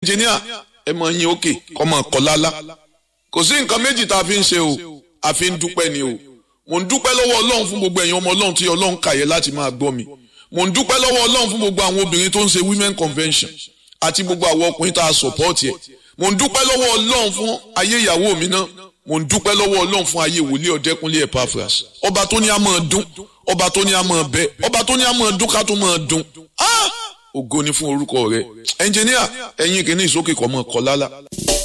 ẹnjìníà ẹ mọ̀ yín òkè kọ́ mọ̀ kọ́ lálá kò sí nǹkan méjì tá a fi ń ṣe o a fi ń dúpẹ́ ni o mo ń dúpẹ́ lọ́wọ́ ọlọ́run fún gbogbo ẹ̀yin ọmọ ọlọ́run tí ọlọ́run kàyẹ láti máa gbọ́ mi mo ń dúpẹ́ lọ́wọ́ ọlọ́run fún gbogbo àwọn obìnrin tó ń ṣe women convention àti gbogbo àwọn ọkùnrin tá a support ẹ̀ mo ń dúpẹ́ lọ́wọ́ ọlọ́run fún ayé ìyàwó mi náà mo ń dúpẹ́ lọ́wọ́ ọlọ́run fún ayé wòlíì Ọ̀dẹ́kúnlé Epaphras ọba tó ní a máa dún ọba tó ní a máa bẹ ọba tó ní a máa dún ká tó máa dún ògo ni fún orúkọ rẹ̀ ẹnjìníà ẹ̀yin kìíní ìsókè kọ́ mọ́ kọ́ lálá.